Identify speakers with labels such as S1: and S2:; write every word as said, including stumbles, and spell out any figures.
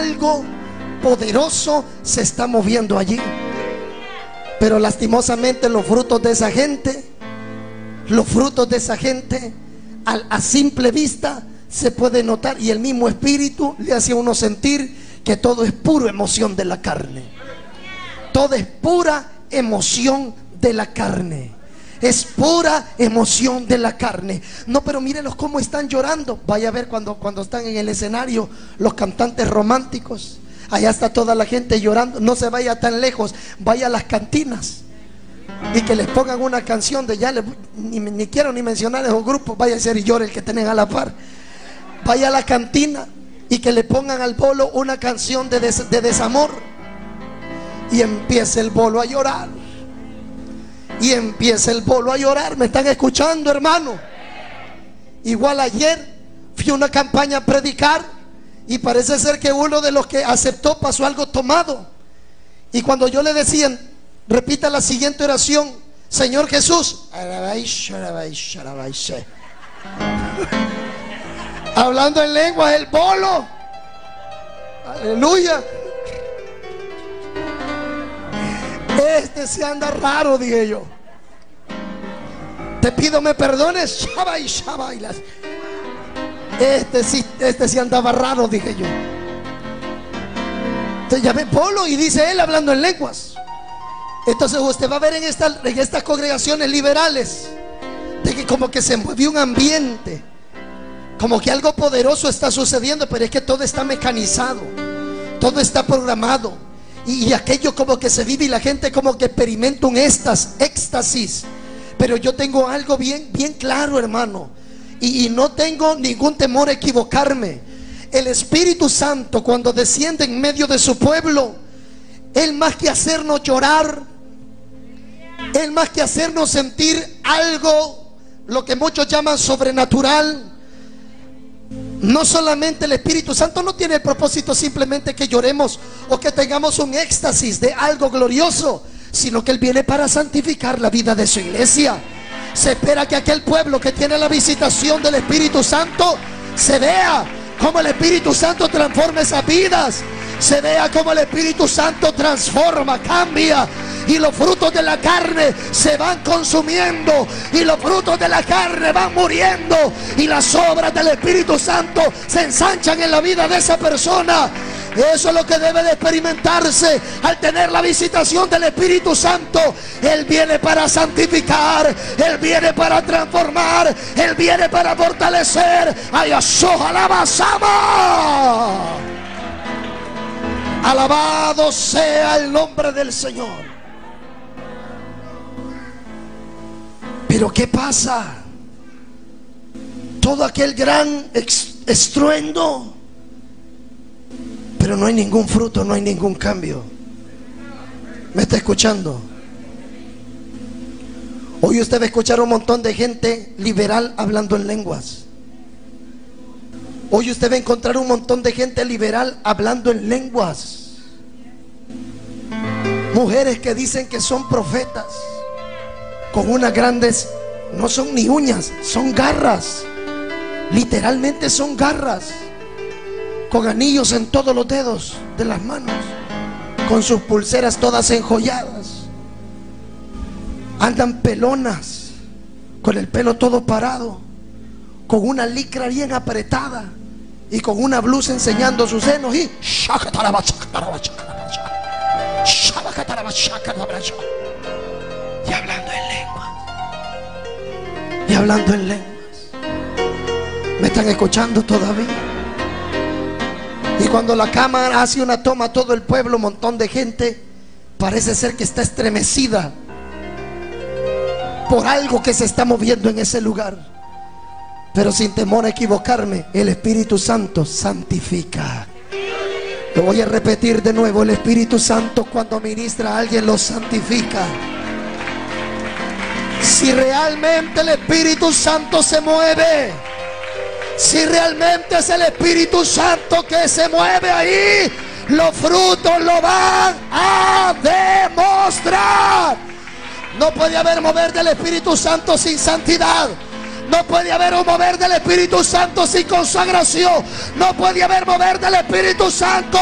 S1: algo poderoso se está moviendo allí. Pero lastimosamente los frutos de esa gente, los frutos de esa gente a, a simple vista se puede notar, y el mismo espíritu le hace a uno sentir que todo es pura emoción de la carne. Todo es pura emoción de la carne. Es pura emoción de la carne. No, pero mírenlos cómo están llorando. Vaya a ver cuando, cuando están en el escenario los cantantes románticos. Allá está toda la gente llorando. No se vaya tan lejos, vaya a las cantinas y que les pongan una canción de ya le, ni, ni quiero ni mencionar esos grupos. Vaya a ser y llore el que tienen a la par. Vaya a la cantina y que le pongan al bolo una canción de, des, de desamor, y empieza el bolo a llorar. Y empieza el bolo a llorar. ¿Me están escuchando, hermano? Igual ayer fui a una campaña a predicar, y parece ser que uno de los que aceptó pasó algo tomado. Y cuando yo le decía, repita la siguiente oración: Señor Jesús, hablando en lenguas el bolo, aleluya, este se anda raro, dije yo. Te pido me perdones, Shabai, Shabai. Este sí, este sí andaba raro, dije yo. Entonces llamé Polo y dice él hablando en lenguas. Entonces usted va a ver en, esta, en estas congregaciones liberales de que como que se mueve un ambiente, como que algo poderoso está sucediendo, pero es que todo está mecanizado, todo está programado, y, y aquello como que se vive y la gente como que experimenta un éxtasis, éxtasis. Pero yo tengo algo bien, bien claro, hermano, y, y no tengo ningún temor a equivocarme. El Espíritu Santo, cuando desciende en medio de su pueblo, Él más que hacernos llorar, Él más que hacernos sentir algo, lo que muchos llaman sobrenatural, no solamente el Espíritu Santo no tiene el propósito simplemente que lloremos o que tengamos un éxtasis de algo glorioso, sino que Él viene para santificar la vida de su iglesia. Se espera que aquel pueblo que tiene la visitación del Espíritu Santo se vea cómo el Espíritu Santo transforma esas vidas, se vea cómo el Espíritu Santo transforma, cambia, y los frutos de la carne se van consumiendo, y los frutos de la carne van muriendo, y las obras del Espíritu Santo se ensanchan en la vida de esa persona. Eso es lo que debe de experimentarse al tener la visitación del Espíritu Santo. Él viene para santificar, Él viene para transformar, Él viene para fortalecer. ¡Ay, ojalá! Alabado sea el nombre del Señor. Pero ¿qué pasa? Todo aquel gran estruendo, pero no hay ningún fruto, no hay ningún cambio. ¿Me está escuchando? Hoy usted va a escuchar un montón de gente liberal hablando en lenguas. Hoy usted va a encontrar un montón de gente liberal hablando en lenguas. Mujeres que dicen que son profetas, con unas grandes, no son ni uñas, son garras. Literalmente son garras, con anillos en todos los dedos de las manos, con sus pulseras todas enjolladas. Andan pelonas, con el pelo todo parado, con una licra bien apretada y con una blusa enseñando sus senos, y y hablando en lenguas, y hablando en lenguas. ¿Me están escuchando todavía? Y cuando la cámara hace una toma, todo el pueblo, un montón de gente, parece ser que está estremecida por algo que se está moviendo en ese lugar. Pero sin temor a equivocarme, el Espíritu Santo santifica. Lo voy a repetir de nuevo: el Espíritu Santo, cuando ministra a alguien, lo santifica. Si realmente el Espíritu Santo se mueve, si realmente es el Espíritu Santo que se mueve ahí, los frutos lo van a demostrar. No puede haber mover del Espíritu Santo sin santidad. No puede haber un mover del Espíritu Santo sin consagración. No puede haber mover del Espíritu Santo